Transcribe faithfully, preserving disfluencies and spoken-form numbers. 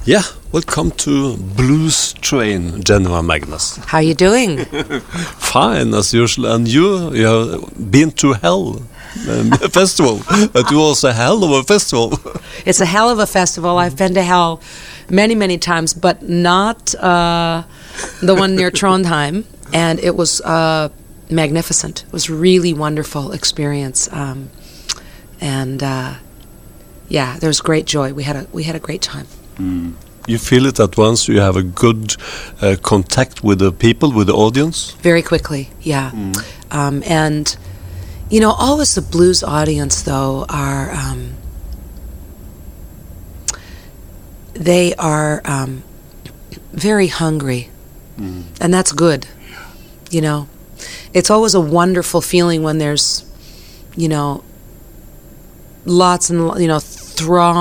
Yeah, welcome to Blues Train, Genoa Magnus. How you doing? Fine, as usual. And you, you have been to Hell um, festival. It was a hell of a festival. It's a hell of a festival. I've been to Hell many, many times, but not uh, the one near Trondheim. And it was uh, magnificent. It was really wonderful experience. Um, and uh, yeah, there was great joy. We had a we had a great time. Mm. You feel it at once. You have a good uh, contact with the people, with the audience. Very quickly, yeah. Mm. Um, and you know, always the blues audience though are um, they are um, very hungry, mm. and that's good. You know, it's always a wonderful feeling when there's, you know, lots and you know throng.